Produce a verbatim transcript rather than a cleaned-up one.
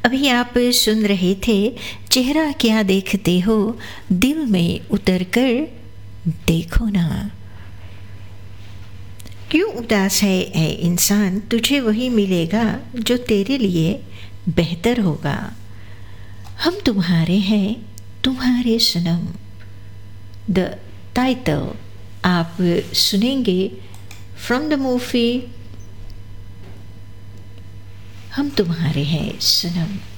अभी आप सुन रहे थे चेहरा क्या देखते हो, दिल में उतर कर देखो ना। क्यों उदास है ऐ इंसान, तुझे वही मिलेगा जो तेरे लिए बेहतर होगा। हम तुम्हारे हैं, तुम्हारे सनम। द टाइटल आप सुनेंगे फ्रॉम द मूवी हम तुम्हारे हैं सनम।